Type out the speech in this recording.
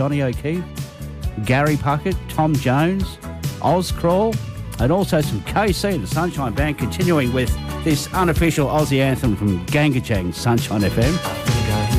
Johnny O'Keefe, Gary Puckett, Tom Jones, Ozcrawl, and also some KC, the Sunshine Band, continuing with this unofficial Aussie anthem from Gangachang Sunshine FM.